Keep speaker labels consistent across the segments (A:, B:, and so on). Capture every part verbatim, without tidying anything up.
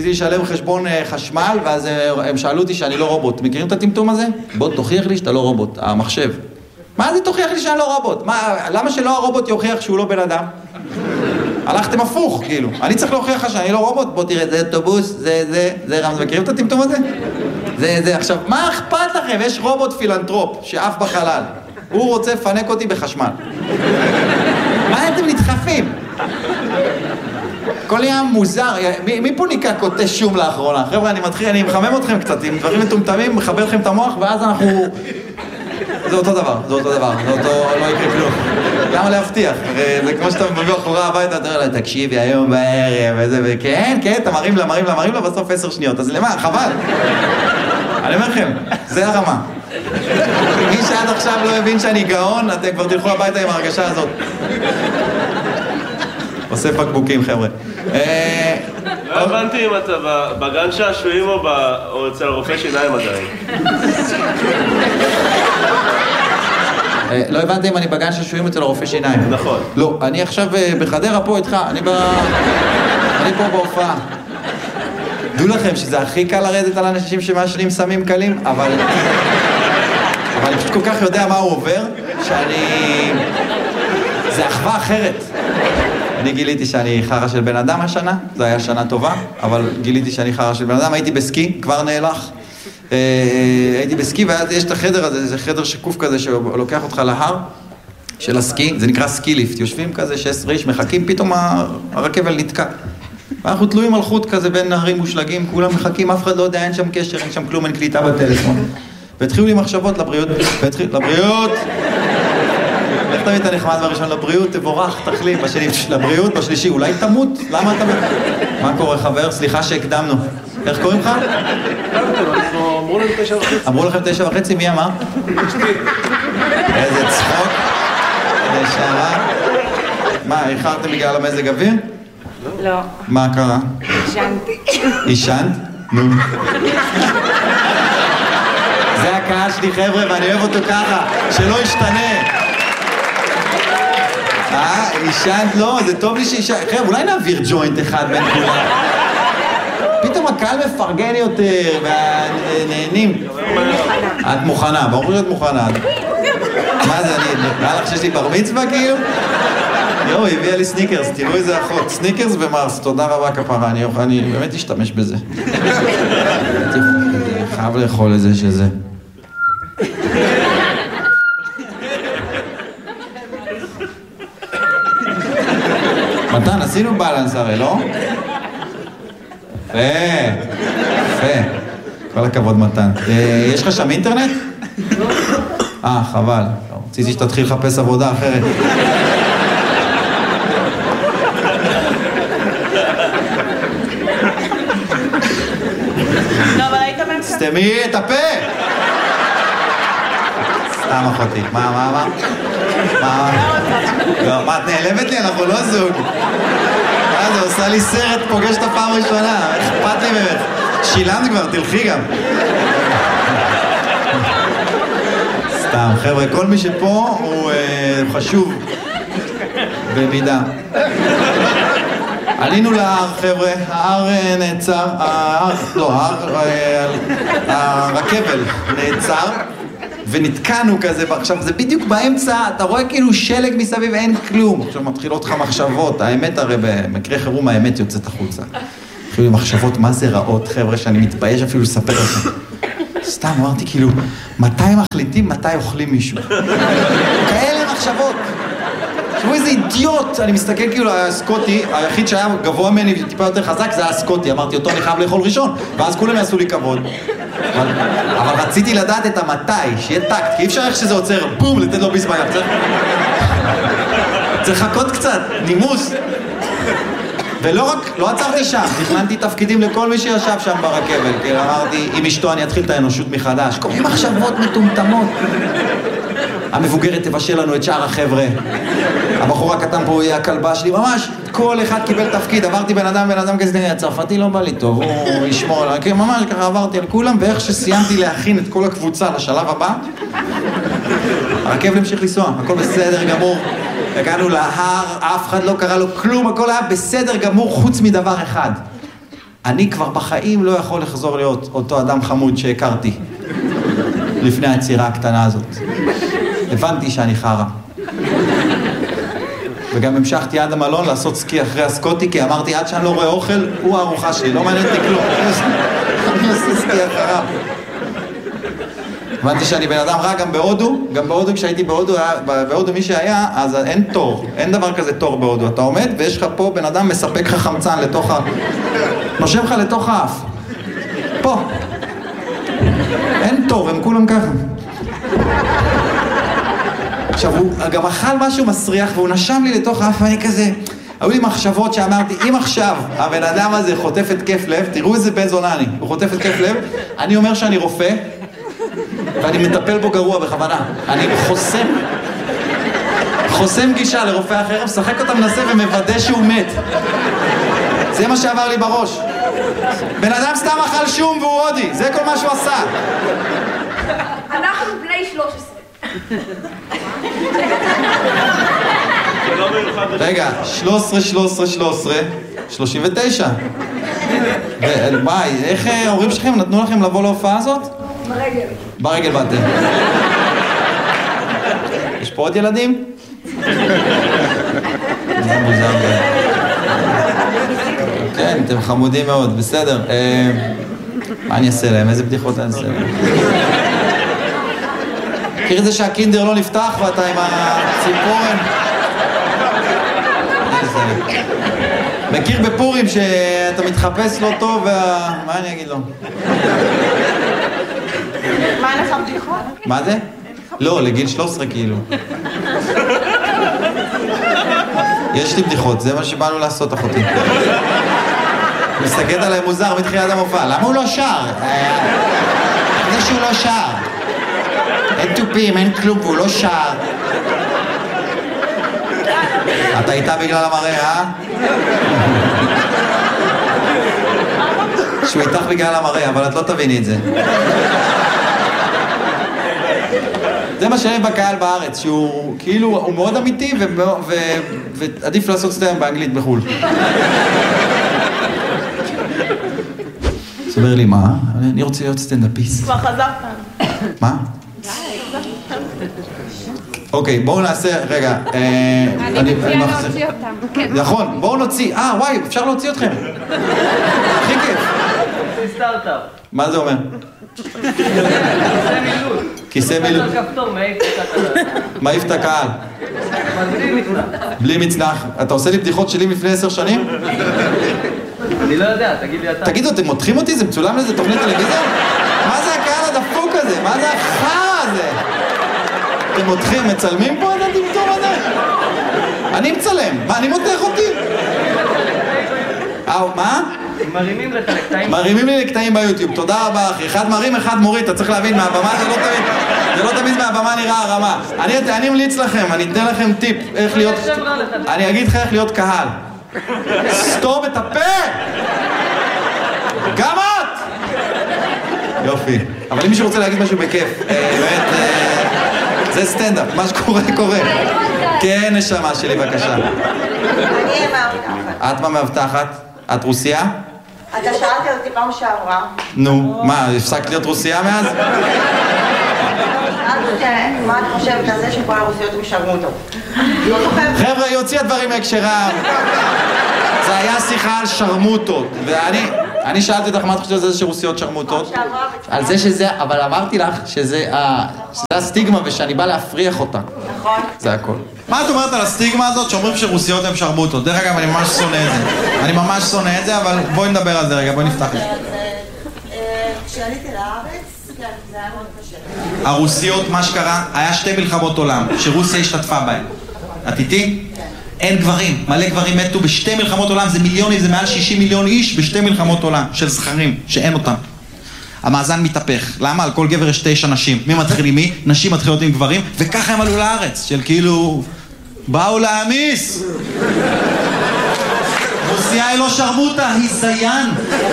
A: רציתי לשלם חשבון חשמל, ואז הם שאלו אותי שאני לא רובוט. מכירים את הטמטום הזה? בוא תוכיח לי שאתה לא רובוט, המחשב. מה זה תוכיח לי שאני לא רובוט? מה, למה שלא הרובוט יוכיח שהוא לא בן אדם? הלכתם הפוך, כאילו. אני צריך להוכיח לך שאני לא רובוט, בוא תראה, זה אוטובוס, זה, זה, זה רמז. מכירים את הטמטום הזה? זה, זה. עכשיו, מה אכפת לכם? יש רובוט פילנטרופ שעף בחלל. הוא רוצה לפנק אותי בחשמל. מה אתם נדחפים? הכל היה מוזר. מי, מי פה ניקה קוטה שום לאחרונה? חבר'ה, אני מתחיל, אני מחמם אתכם קצת, עם דברים מטומטמים, מחבר לכם את המוח, ואז אנחנו... זה אותו דבר, זה אותו דבר, זה אותו, לא יקרה כלום. למה להבטיח? זה כמו שאתה מביא אחורה הביתה, אתה אומר לה, תקשיבי, היום בערב, וזה, וכן, כן, אתה מרים לה, מרים לה, מרים לה, בסוף עשר שניות, אז למה? חבל. אני אומר לכם, זה הרמה. מי שעד עכשיו לא הבין שאני גאון, אתם כבר תלכו הביתה עם ההרגשה הזאת. עושה פקבוקים, חבר'ה.
B: לא הבנתי אם אתה בגן שעשועים או אצל הרופא שיניים עדיין.
A: לא הבנתי אם אני בגן שעשועים אצל הרופא שיניים.
B: נכון.
A: לא, אני עכשיו בחדרה פה איתך, אני פה בהופעה. דעו לכם שזה הכי קל לרדת על אנשים שמעשנים סמים קלים, אבל... אבל אני פשוט כל כך יודע מה הוא עובר, שאני... זה אחווה אחרת. אני גיליתי שאני חרה של בן אדם השנה, זו הייתה שנה טובה, אבל גיליתי שאני חרה של בן אדם, הייתי בסקי, כבר נהלך. הייתי בסקי, ויש את החדר הזה, זה חדר שקוף כזה שלוקח אותך להר של הסקי, זה נקרא סקי ליפט, יושבים כזה שש עשרה איש, מחכים, פתאום הרכבל נתקע. ואנחנו תלויים על חוט כזה בין נהרים מושלגים, כולם מחכים, אף אחד לא יודע, אין שם קשר, אין שם כלום, אין קליטה בטלפון. והתחילו לי מחשבות לבריאות, לבריאות! איך תמיד אתה נחמד בראשון? לבריאות, תבורך, תחלים, בשני, לבריאות, בשלישי, אולי תמות? למה אתה... מה קורה, חבר? סליחה שהקדמנו. איך קוראים לך?
B: אמרו לנו תשע וחצי.
A: אמרו לכם תשע וחצי, מי אמר? איזה צחוק. נשארה. מה, איחרתם בגלל המזג אוויר?
C: לא.
A: מה קרה?
C: אישנתי.
A: אישנת? נו. זה הקהל שלי, חבר'ה, ואני אוהב אותו ככה, שלא ישתנה. אה, אישנת? לא, זה טוב לי שאישנת. חבר'ה, אולי נעביר ג'וינט אחד בין כולם. פתאום הקהל מפרגן יותר, והנהנים. את מוכנה, ברור שאת מוכנה. מה זה, אני... נראה לך שיש לי בר מצווה, כאילו? יואו, היא הביאה לי סניקרס, תראו איזה אחות. סניקרס ומרס, תודה רבה כפרה, אני באמת אשתמש בזה. חייב לאכול איזה שזה. מתן, עשינו בלנס הרי, לא? יפה, יפה. כל הכבוד מתן. יש לך שם אינטרנט? אה, חבל. רציתי שתתחיל לחפש עבודה אחרת. סתמי את הפה! סתם אחותי. מה, מה, מה? מה? לא, מה, את נעלבת לי? אנחנו לא זוג. מה זה, עושה לי סרט, פוגש את הפעם הראשונה. אכפת לי באמת. שילמת כבר, תלכי גם. סתם, חבר'ה, כל מי שפה הוא חשוב במידה. עלינו להר, חבר'ה, ההר נעצר, ההר, לא, ההר, הרכבל נעצר, ונתקענו כזה, עכשיו זה בדיוק באמצע, אתה רואה כאילו שלג מסביב, אין כלום. עכשיו מתחילות לך מחשבות, האמת הרי במקרה חירום האמת יוצאת החוצה. התחילו לי מחשבות, מה זה רעות, חבר'ה, שאני מתבייש אפילו לספר לכם. סתם, אמרתי כאילו, מתי מחליטים, מתי אוכלים מישהו? כאלה מחשבות. תראו איזה אידיוט, אני מסתכל כאילו על הסקוטי, היחיד שהיה גבוה ממני וטיפה יותר חזק זה היה הסקוטי, אמרתי אותו אני חייב לאכול ראשון, ואז כולם יעשו לי כבוד. אבל, אבל רציתי לדעת את המתי, שיהיה טקט, כי אי אפשר איך שזה עוצר, בום, לתת לו בזמן, צריך... צריך לחכות קצת, נימוס. ולא רק, לא עצרתי שם, תכננתי תפקידים לכל מי שישב שם ברכבל, כי אמרתי, עם אשתו אני אתחיל את האנושות מחדש, כל מיני מחשבות מטומטמות. המבוגרת תבשל לנו את שאר החבר'ה. הבחור הקטן פה יהיה הכלבה שלי, ממש כל אחד קיבל תפקיד, עברתי בן אדם, בן אדם כזה, הצרפתי לא בא לי טוב, הוא ישמור עליי, ממש ככה עברתי על כולם, ואיך שסיימתי להכין את כל הקבוצה לשלב הבא, הרכבל המשיך לנסוע, הכל בסדר גמור, הגענו להר, אף אחד לא קרא לו כלום, הכל היה בסדר גמור חוץ מדבר אחד. אני כבר בחיים לא יכול לחזור להיות אותו אדם חמוד שהכרתי לפני היצירה הקטנה הזאת. הבנתי שאני חרא. וגם המשכתי עד המלון לעשות סקי אחרי הסקוטי, כי אמרתי, עד שאני לא רואה אוכל, הוא הארוחה שלי, לא מעניין אותי כלום. אני עושה סקי אחריו. הבנתי שאני בן אדם רע גם בהודו, גם בהודו, כשהייתי בהודו, בהודו מי שהיה, אז אין תור, אין דבר כזה תור בהודו. אתה עומד ויש לך פה בן אדם מספק לך חמצן לתוך ה... נושם לך לתוך האף. פה. אין תור, הם כולם ככה. עכשיו, הוא גם אכל משהו מסריח והוא נשם לי לתוך האף, ואני כזה... היו לי מחשבות שאמרתי, אם עכשיו הבן אדם הזה חוטף התקף לב, תראו איזה בן זונה אני, הוא חוטף התקף לב, אני אומר שאני רופא, ואני מטפל בו גרוע בכוונה. אני חוסם, חוסם גישה לרופא אחר, משחק אותה מנסה ומוודא שהוא מת. זה מה שעבר לי בראש. בן אדם סתם אכל שום והוא הודי, זה כל מה שהוא עשה.
C: אנחנו בני שלוש עשרה.
A: רגע, שלוש עשרה, שלוש עשרה, שלוש עשרה, שלושים ותשע. ביי, איך ההורים שלכם נתנו לכם לבוא להופעה הזאת?
C: ברגל.
A: ברגל באתם. יש פה עוד ילדים? זה מוזר. כן, אתם חמודים מאוד, בסדר. מה אני אעשה להם? איזה בדיחות אני אעשה להם? מכיר את זה שהקינדר לא נפתח ואתה עם הציפורן? מכיר בפורים שאתה מתחפש לא טוב וה... מה אני אגיד לו?
C: מה לך בדיחות?
A: מה זה? לא, לגיל שלוש עשרה כאילו. יש לי בדיחות, זה מה שבאנו לעשות אחותי. מסתכלת עליי מוזר מתחילת המופע. למה הוא לא שר? זה שהוא לא שר. אין טופים, אין כלום, והוא לא שר. אתה איתה בגלל המראה, אה? שהוא איתך בגלל המראה, אבל את לא תביני את זה. זה מה שאני בקהל בארץ, שהוא כאילו, הוא מאוד אמיתי ועדיף לעשות סטנד באנגלית בחו"ל. סבר לי, מה? אני רוצה להיות סטנדאפיסט.
C: כבר חזרת.
A: מה? אוקיי, בואו נעשה, רגע.
C: אני מציעה להוציא אותם.
A: נכון, בואו נוציא. אה, וואי, אפשר להוציא אתכם. הכי כיף.
D: זה סטארט-אפ.
A: מה זה אומר?
D: כיסא מילוט.
A: כיסא מילוט.
D: אתה כפתור, מעיף את הקהל.
A: מעיף את הקהל.
D: בלי מצנח.
A: בלי מצנח. אתה עושה לי בדיחות שלי לפני עשר שנים?
D: אני לא יודע, תגיד לי אתה.
A: תגידו, אתם מותחים אותי? זה מצולם לאיזה תוכנית טלוויזיה? מה זה הקהל הדפוק הזה? מה זה החרא הזה? אתם מותחים, מצלמים פה את הטמטום הזה? אני מצלם. מה, אני מותח אותי? אה, מה?
D: מרימים לך לקטעים.
A: מרימים לי לקטעים ביוטיוב, תודה רבה אחי. אחד מרים, אחד מוריד, אתה צריך להבין, מהבמה זה לא תמיד, זה לא תמיד מהבמה נראה הרמה. אני, אני ממליץ לכם, אני אתן לכם טיפ איך להיות, אני אגיד לך איך להיות קהל. סתום את הפה! גם את! יופי. אבל אם מישהו רוצה להגיד משהו בכיף, באמת, זה סטנדאפ, מה שקורה קורה. כן, נשמה שלי, בבקשה.
C: אני אהיה מאבטחת.
A: את מה מאבטחת? את רוסיה?
C: אתה שאלתי אותי פעם שעברה.
A: נו, מה, הפסקת להיות רוסיה מאז?
C: שאלתי אותי, מה את חושבת על זה שכל הרוסיות הם שרמוטות?
A: חבר'ה, היא הוציאה דברים מהקשרם. זה היה שיחה על שרמוטות. ואני אני שאלתי אותך מה את חושבת על זה שרוסיות שרמוטות? על זה שזה, אבל אמרתי לך שזה הסטיגמה ושאני בא להפריח אותה.
C: נכון.
A: זה הכל. מה את אומרת על הסטיגמה הזאת שאומרים שרוסיות הן שרמוטות? דרך אגב, אני ממש שונא את זה. אני ממש שונא את זה, אבל בואי נדבר על זה רגע, בואי נפתח את זה.
C: כשעליתי לארץ, כן, זה היה מאוד קשה.
A: הרוסיות, מה שקרה, היה שתי מלחמות עולם, שרוסיה השתתפה בהן. את איתי? כן. אין גברים, מלא גברים מתו בשתי מלחמות עולם, זה מיליונים, זה מעל שישים מיליון איש בשתי מלחמות עולם, של זכרים, שאין אותם. המאזן מתהפך. למה? על כל גבר יש תשע נשים. מי מתחיל עם מי? נשים מתחילות עם גברים, וככה הם עלו לארץ, של כאילו... באו להמיס! רוסיה היא לא שרמוטה, היא זיין.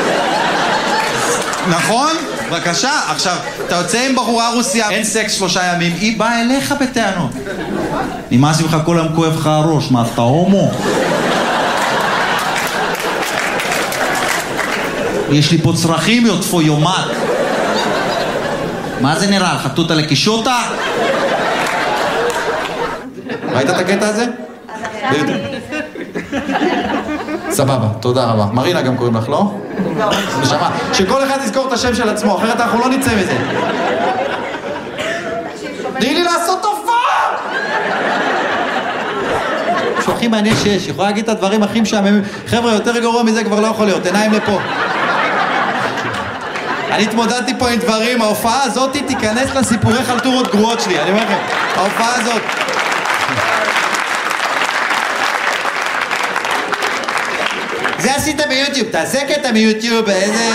A: נכון? בבקשה. עכשיו, אתה יוצא עם בחורה רוסיה, אין סקס שלושה ימים, היא באה אליך בטענות. נמאס ממך כל היום כואב לך הראש, מה, אתה הומו?
E: יש לי פה צרכים, יוטפו יומת. מה זה נראה? חטוטה לקישוטה?
A: ראית את הקטע הזה? סבבה, תודה רבה. מרינה גם קוראים לך, לא? נשמה, שכל אחד יזכור את השם של עצמו, אחרת אנחנו לא נצא מזה. תני לי לעשות תופעה! שהוא הכי מעניין שיש, יכולה להגיד את הדברים הכי משעממים. חבר'ה, יותר גרוע מזה כבר לא יכול להיות, עיניים לפה. אני התמודדתי פה עם דברים, ההופעה הזאת תיכנס לסיפורי חלטורות גרועות שלי, אני אומר לכם, ההופעה הזאת. זה עשית ביוטיוב, תעשה קטע מיוטיוב, איזה...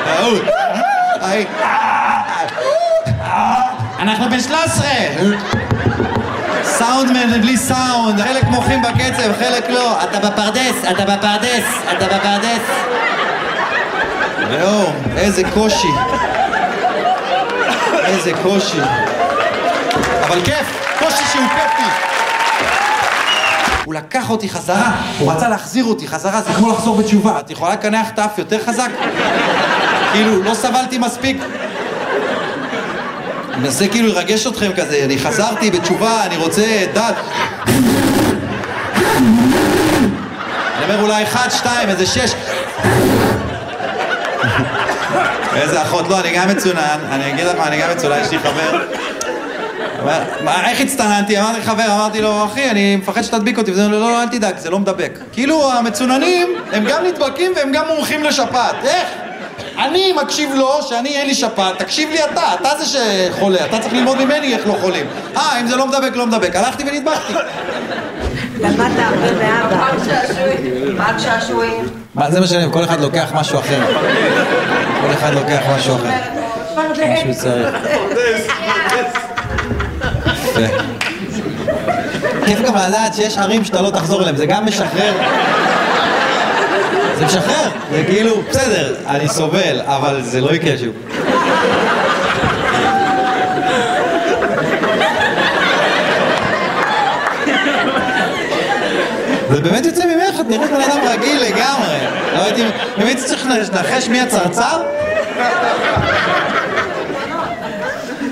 A: אנחנו בן שלוש עשרה! סאונדמן בלי סאונד, חלק מוחים בקצב, חלק לא. אתה בפרדס, אתה בפרדס, אתה בפרדס. ואו, איזה קושי. איזה קושי. אבל כיף, קושי שהוא כיפי. הוא לקח אותי חזרה, הוא רצה להחזיר אותי חזרה, זה כמו לחזור בתשובה. את יכולה לקנח את האף יותר חזק? כאילו, לא סבלתי מספיק. אני מנסה כאילו לרגש אתכם כזה, אני חזרתי בתשובה, אני רוצה דת. אני אומר אולי אחד, שתיים, איזה שש. איזה אחות, לא, אני גם מצונן, אני אגיד לך מה, אני גם מצונן, יש לי חבר. מה, איך הצטננתי? אמרתי חבר, אמרתי לו, אחי, אני מפחד שתדביק אותי, וזה לא, לא, אל תדאג, זה לא מדבק. כאילו, המצוננים, הם גם נדבקים והם גם מומחים לשפעת. איך? אני מקשיב לו שאני אין לי שפעת, תקשיב לי אתה, אתה זה שחולה, אתה צריך ללמוד ממני איך לא חולים. אה, אם זה לא מדבק, לא מדבק. הלכתי ונדבקתי.
C: למדת הרבה מאבא. פארק שעשועים. פארק שעשועים.
A: מה, זה מה שאני, כל אחד לוקח משהו אחר. כל אחד לוקח משהו אחר. משהו צריך. כיף גם לדעת שיש ערים שאתה לא תחזור אליהם, זה גם משחרר. זה משחרר, זה כאילו, בסדר, אני סובל, אבל זה לא יקרה שוב. זה באמת יוצא ממך, את נראית בן אדם רגיל לגמרי. לא הייתי, באמת צריך לנחש מי הצרצר?